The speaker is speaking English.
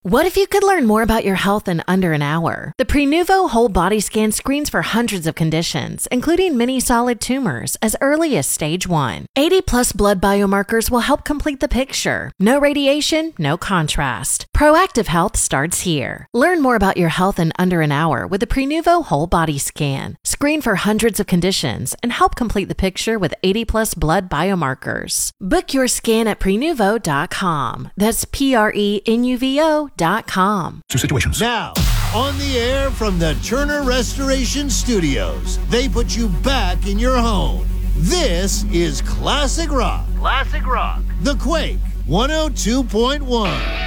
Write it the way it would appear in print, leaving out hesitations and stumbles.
What if you could learn more about your health in under an hour? The Prenuvo Whole Body Scan screens for hundreds of conditions, including many solid tumors, as early as stage 1. 80-plus blood biomarkers will help complete the picture. No radiation, no contrast. Proactive health starts here. Learn more about your health in under an hour with the Prenuvo Whole Body Scan. Screen for hundreds of conditions and help complete the picture with 80-plus blood biomarkers. Book your scan at Prenuvo.com. That's Prenuvo.com. Two situations. Now, on the air from the Turner Restoration Studios, they put you back in your home. This is Classic Rock. Classic Rock. The Quake 102.1.